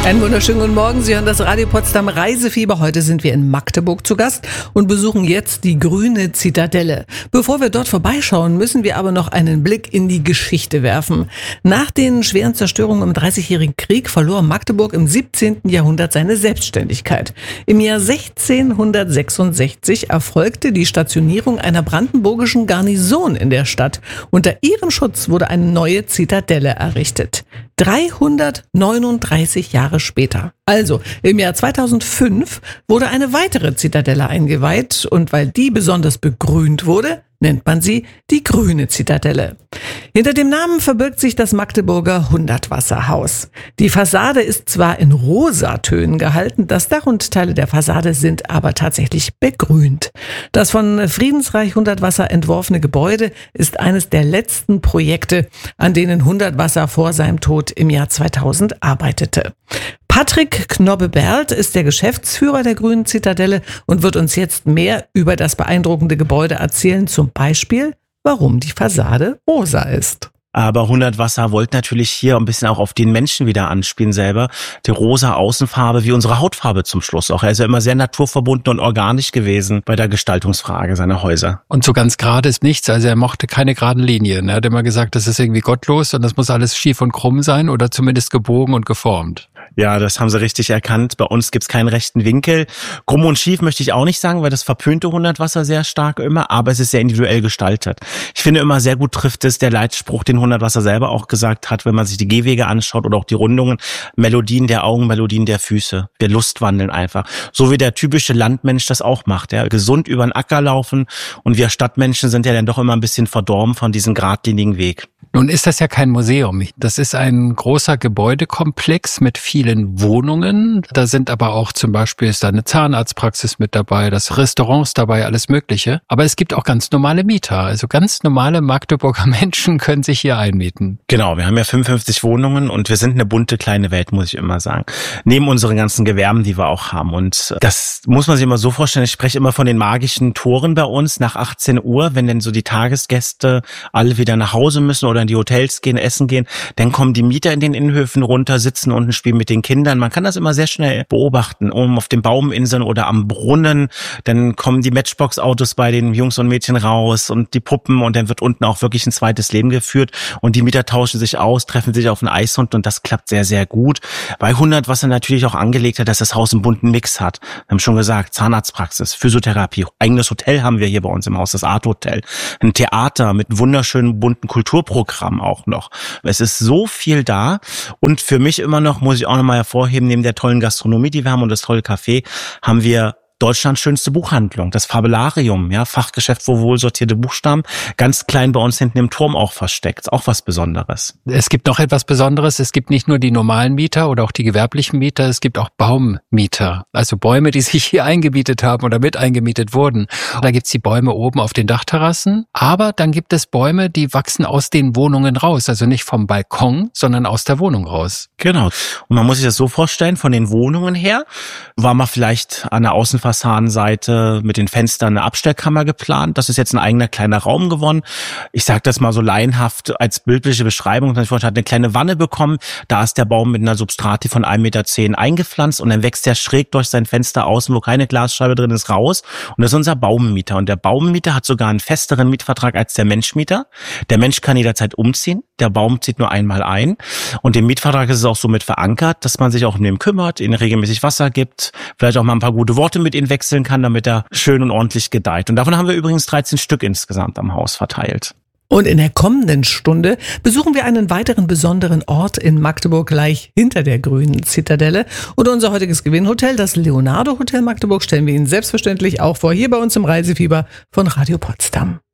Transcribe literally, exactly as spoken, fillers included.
Einen wunderschönen guten Morgen. Sie hören das Radio Potsdam Reisefieber. Heute sind wir in Magdeburg zu Gast und besuchen jetzt die Grüne Zitadelle. Bevor wir dort vorbeischauen, müssen wir aber noch einen Blick in die Geschichte werfen. Nach den schweren Zerstörungen im Dreißigjährigen Krieg verlor Magdeburg im siebzehnten Jahrhundert seine Selbstständigkeit. Im Jahr sechzehnhundertsechsundsechzig erfolgte die Stationierung einer brandenburgischen Garnison in der Stadt. Unter ihrem Schutz wurde eine neue Zitadelle errichtet. dreihundertneununddreißig Jahre später. Also im Jahr zweitausendfünf wurde eine weitere Zitadelle eingeweiht und weil die besonders begrünt wurde, nennt man sie die Grüne Zitadelle. Hinter dem Namen verbirgt sich das Magdeburger Hundertwasserhaus. Die Fassade ist zwar in Rosatönen gehalten, das Dach und Teile der Fassade sind aber tatsächlich begrünt. Das von Friedensreich Hundertwasser entworfene Gebäude ist eines der letzten Projekte, an denen Hundertwasser vor seinem Tod im Jahr zweitausend arbeitete. Patrick Knobbe-Berlt ist der Geschäftsführer der Grünen Zitadelle und wird uns jetzt mehr über das beeindruckende Gebäude erzählen, zum Beispiel, warum die Fassade rosa ist. Aber Hundertwasser wollte natürlich hier ein bisschen auch auf den Menschen wieder anspielen selber. Die rosa Außenfarbe wie unsere Hautfarbe zum Schluss auch. Er ist ja immer sehr naturverbunden und organisch gewesen bei der Gestaltungsfrage seiner Häuser. Und so ganz gerade ist nichts. Also er mochte keine geraden Linien. Er hat immer gesagt, das ist irgendwie gottlos und das muss alles schief und krumm sein oder zumindest gebogen und geformt. Ja, das haben sie richtig erkannt. Bei uns gibt's keinen rechten Winkel. Krumm und schief möchte ich auch nicht sagen, weil das verpönte Hundertwasser sehr stark immer, aber es ist sehr individuell gestaltet. Ich finde immer sehr gut trifft es der Leitspruch, den Hundertwasser selber auch gesagt hat, wenn man sich die Gehwege anschaut oder auch die Rundungen, Melodien der Augen, Melodien der Füße. Wir lustwandeln einfach. So wie der typische Landmensch das auch macht. Ja. Gesund über den Acker laufen und wir Stadtmenschen sind ja dann doch immer ein bisschen verdorben von diesem geradlinigen Weg. Nun ist das ja kein Museum. Das ist ein großer Gebäudekomplex mit vielen Wohnungen. Da sind aber auch zum Beispiel ist da eine Zahnarztpraxis mit dabei, das Restaurants dabei, alles Mögliche. Aber es gibt auch ganz normale Mieter. Also ganz normale Magdeburger Menschen können sich hier einmieten. Genau, wir haben ja fünfundfünfzig Wohnungen und wir sind eine bunte kleine Welt, muss ich immer sagen. Neben unseren ganzen Gewerben, die wir auch haben. Und das muss man sich immer so vorstellen. Ich spreche immer von den magischen Toren bei uns nach achtzehn Uhr, wenn denn so die Tagesgäste alle wieder nach Hause müssen oder in die Hotels gehen, essen gehen, dann kommen die Mieter in den Innenhöfen runter, sitzen unten, spielen mit den Kindern. Man kann das immer sehr schnell beobachten, oben auf den Bauminseln oder am Brunnen. Dann kommen die Matchbox-Autos bei den Jungs und Mädchen raus und die Puppen und dann wird unten auch wirklich ein zweites Leben geführt und die Mieter tauschen sich aus, treffen sich auf einen Eishund und das klappt sehr, sehr gut. Bei Hundertwasser natürlich auch angelegt hat, dass das Haus einen bunten Mix hat. Wir haben schon gesagt, Zahnarztpraxis, Physiotherapie, eigenes Hotel haben wir hier bei uns im Haus, das Art Hotel. Ein Theater mit wunderschönen bunten Kulturprogrammen auch noch. Es ist so viel da und für mich immer noch, muss ich auch noch mal hervorheben, neben der tollen Gastronomie, die wir haben und das tolle Café, haben wir Deutschlands schönste Buchhandlung, das Fabularium, ja, Fachgeschäft, wo wohl sortierte Buchstaben, ganz klein bei uns hinten im Turm auch versteckt, ist auch was Besonderes. Es gibt noch etwas Besonderes, es gibt nicht nur die normalen Mieter oder auch die gewerblichen Mieter, es gibt auch Baummieter, also Bäume, die sich hier eingemietet haben oder mit eingemietet wurden. Da gibt's die Bäume oben auf den Dachterrassen, aber dann gibt es Bäume, die wachsen aus den Wohnungen raus, also nicht vom Balkon, sondern aus der Wohnung raus. Genau, und man muss sich das so vorstellen, von den Wohnungen her war man vielleicht an der Außenfassadenseite mit den Fenstern eine Abstellkammer geplant. Das ist jetzt ein eigener kleiner Raum geworden. Ich sage das mal so laienhaft als bildliche Beschreibung. Ich hat eine kleine Wanne bekommen. Da ist der Baum mit einer Substrate von ein Meter zehn eingepflanzt und dann wächst der schräg durch sein Fenster außen, wo keine Glasscheibe drin ist, raus. Und das ist unser Baummieter. Und der Baummieter hat sogar einen festeren Mietvertrag als der Menschmieter. Der Mensch kann jederzeit umziehen. Der Baum zieht nur einmal ein. Und im Mietvertrag ist es auch so mit verankert, dass man sich auch um den kümmert, ihnen regelmäßig Wasser gibt, vielleicht auch mal ein paar gute Worte mit ihn wechseln kann, damit er schön und ordentlich gedeiht. Und davon haben wir übrigens dreizehn Stück insgesamt am Haus verteilt. Und in der kommenden Stunde besuchen wir einen weiteren besonderen Ort in Magdeburg gleich hinter der Grünen Zitadelle. Und unser heutiges Gewinnhotel, das Leonardo Hotel Magdeburg, stellen wir Ihnen selbstverständlich auch vor, hier bei uns im Reisefieber von Radio Potsdam.